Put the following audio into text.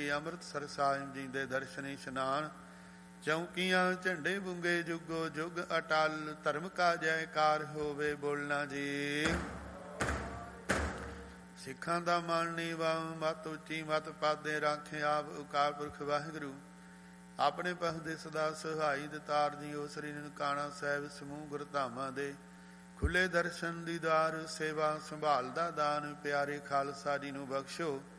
ਜੀ ਅੰਮ੍ਰਿਤਸਰ ਸਾਹਿਬ ਜੀ ਦੇ ਦਰਸ਼ਨ ਇਸ਼ਨਾਨ। ਚੌਂਕੀਆਂ ਝੰਡੇ ਬੁੰਗੇ ਜੁਗੋ ਜੁਗ ਅਟਲ, ਧਰਮ ਕਾ ਜੈਕਾਰ ਹੋਵੇ ਬੋਲਣਾ ਜੀ। ਸਿੱਖਾਂ ਦਾ ਮਨ ਨੀਵਾ ਮਤ ਉੱਚੀ ਮਤ ਪਾਦੇ, ਰਾਖੇ ਆਪ ਅਕਾਲ ਪੁਰਖ ਵਾਹਿਗੁਰੂ। ਆਪਣੇ ਪਖਦੇ ਸਦਾ ਸਹਾਈ ਦਤਾਰ ਜੀਓ, ਸ੍ਰੀ ਨਨਕਾਣਾ ਸਾਹਿਬ ਸਮੂਹ ਗੁਰਧਾਮਾਂ ਦੇ ਖੁੱਲੇ ਦਰਸ਼ਨ ਦੀਦਾਰ, ਸੇਵਾ ਸੰਭਾਲ ਦਾ ਦਾਨ। ਪਿਆਰੇ ਖਾਲਸਾ ਜੀ ਨੂੰ ਬਖਸ਼ੋ,